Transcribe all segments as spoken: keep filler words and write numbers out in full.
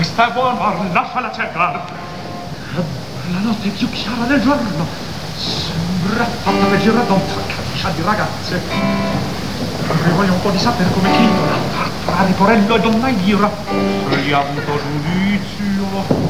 questa è buona, lasciala cercare. La notte è più chiara del giorno. Sembra fatta per Giradonta, caccia di ragazze. E voglio un po' di sapere come titola. Tra Riporello e Donna Elvira. Se gli ha avuto giudizio.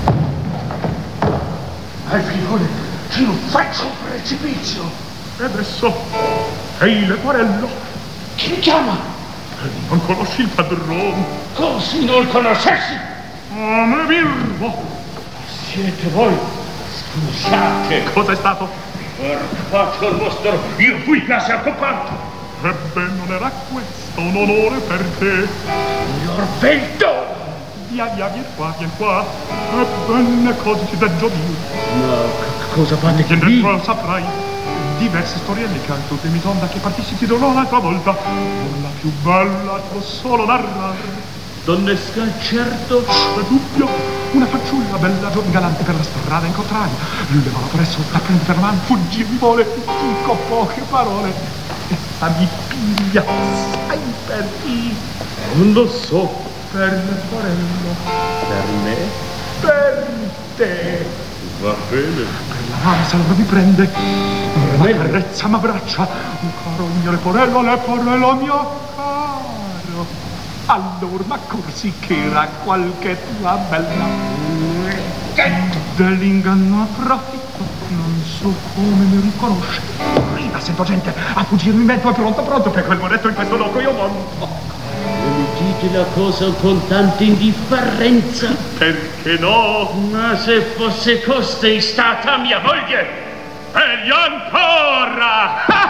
Al figone, ci lo faccio un precipizio. E adesso, ehi Leporello. Chi mi chiama? E non conosci il padrone? Così non conoscessi? Oh, me birbo. Siete voi? Scusate. Cosa è stato? Portato il vostro, io fui quasi accompato. Ebbene, non era questo un onore per te. Signor Vento! Via, via, vieni qua, vieni qua. Ebbene, cosa ti devo dire? Ma cosa fate Che qui? dentro saprai. Diverse storielle che al tuo demitonda che partissi ti dovrò un'altra volta. Non la più bella, t'ho solo narrare. Donnesca, certo. È dubbio. Una fanciulla bella, giovane, galante per la strada incontrai. Lui levava presso, la prende per mano, fuggì mi vuole. Dico poche parole. Essa mi piglia, sai perché? Non lo so. Per Leporello. Per me? Per te. Va bene. Per la mano se non mi prende. Ma carezza, ma braccia. Un caro mio Leporello, Leporello mio caro. Allora, ma corsi che era qualche tua bella. Dell'inganno approfitto. Non so come mi riconosce. Rida, sento gente a fuggirmi in mezzo. È pronto, pronto, per quel monetto in questo loco io monto. Mi dite la cosa con tanta indifferenza? Perché no? Ma se fosse costei stata mia moglie, Meglio ancora!